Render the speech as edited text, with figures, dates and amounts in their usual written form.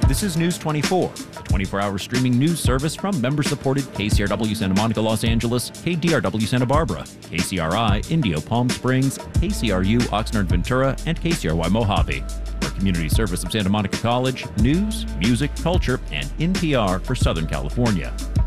This is News 24, a 24-hour streaming news service from member-supported KCRW Santa Monica, Los Angeles, KDRW Santa Barbara, KCRI Indio Palm Springs, KCRU Oxnard Ventura, and KCRY Mojave. For community service of Santa Monica College, news, music, culture, and NPR for Southern California.